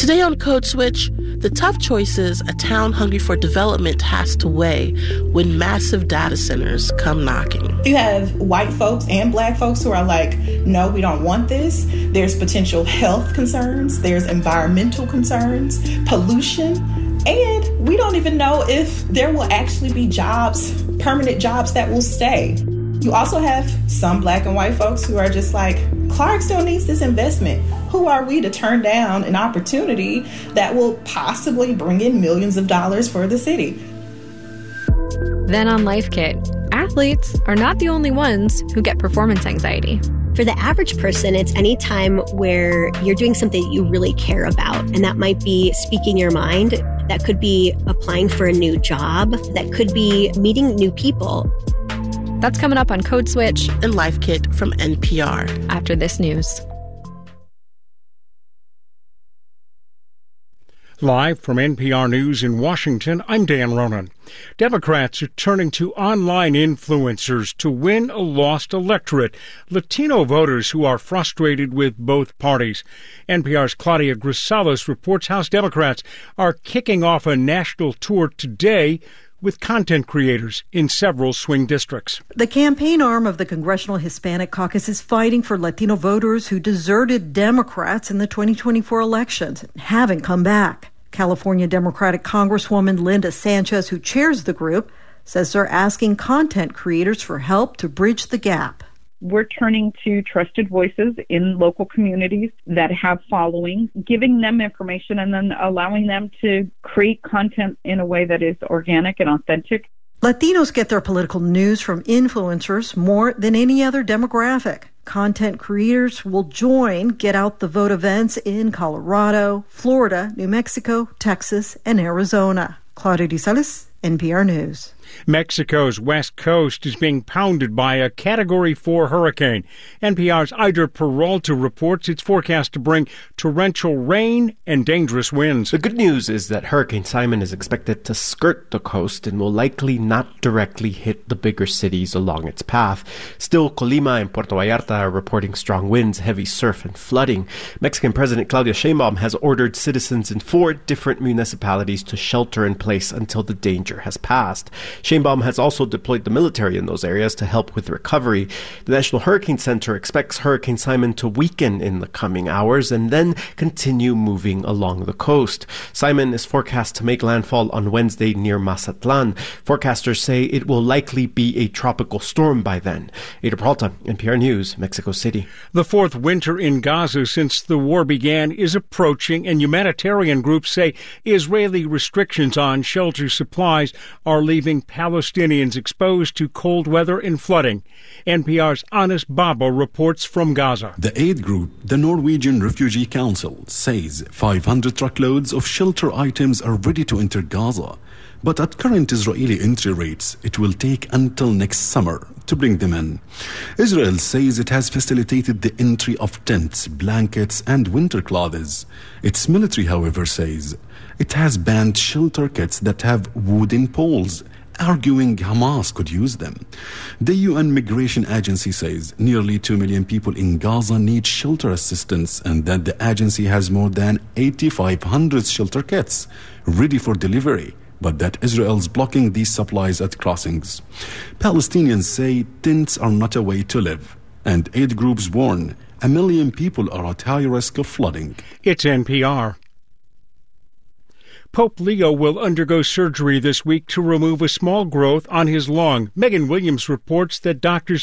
Today on Code Switch, the tough choices a town hungry for development has to weigh when massive data centers come knocking. You have white folks and black folks who are like, no, we don't want this. There's potential health concerns. There's environmental concerns, pollution, and we don't even know if there will actually be jobs, permanent jobs that will stay. You also have some black and white folks who are just like, Clarksdale needs this investment. Who are we to turn down an opportunity that will possibly bring in millions of dollars for the city? Then on Life Kit, athletes are not the only ones who get performance anxiety. For the average person, it's any time where you're doing something that you really care about. And that might be speaking your mind. That could be applying for a new job. That could be meeting new people. That's coming up on Code Switch and Life Kit from NPR after this news. Live from NPR News in Washington, I'm Dan Ronan. Democrats are turning to online influencers to win a lost electorate, Latino voters who are frustrated with both parties. NPR's Claudia Grisales reports House Democrats are kicking off a national tour today with content creators in several swing districts. The campaign arm of the Congressional Hispanic Caucus is fighting for Latino voters who deserted Democrats in the 2024 elections and haven't come back. California Democratic Congresswoman Linda Sanchez, who chairs the group, says they're asking content creators for help to bridge the gap. We're turning to trusted voices in local communities that have following, giving them information and then allowing them to create content in a way that is organic and authentic. Latinos get their political news from influencers more than any other demographic. Content creators will join Get Out the Vote events in Colorado, Florida, New Mexico, Texas, and Arizona. Claudia Grisales, NPR News. Mexico's west coast is being pounded by a Category 4 hurricane. NPR's Ider Peralta reports it's forecast to bring torrential rain and dangerous winds. The good news is that Hurricane Simon is expected to skirt the coast and will likely not directly hit the bigger cities along its path. Still, Colima and Puerto Vallarta are reporting strong winds, heavy surf, and flooding. Mexican President Claudia Sheinbaum has ordered citizens in 4 different municipalities to shelter in place until the danger has passed. Sheinbaum has also deployed the military in those areas to help with recovery. The National Hurricane Center expects Hurricane Simon to weaken in the coming hours and then continue moving along the coast. Simon is forecast to make landfall on Wednesday near Mazatlan. Forecasters say it will likely be a tropical storm by then. Ider Peralta, NPR News, Mexico City. The 4th winter in Gaza since the war began is approaching, and humanitarian groups say Israeli restrictions on shelter supplies are leaving Palestinians exposed to cold weather and flooding. NPR's Anis Baba reports from Gaza. The aid group, the Norwegian Refugee Council, says 500 truckloads of shelter items are ready to enter Gaza. But at current Israeli entry rates, it will take until next summer to bring them in. Israel says it has facilitated the entry of tents, blankets, and winter clothes. Its military, however, says it has banned shelter kits that have wooden poles, arguing Hamas could use them. The UN Migration Agency says nearly 2 million people in Gaza need shelter assistance and that the agency has more than 8,500 shelter kits ready for delivery, but that Israel's blocking these supplies at crossings. Palestinians say tents are not a way to live, and aid groups warn 1 million people are at high risk of flooding. It's NPR. Pope Leo will undergo surgery this week to remove a small growth on his lung. Megan Williams reports that doctors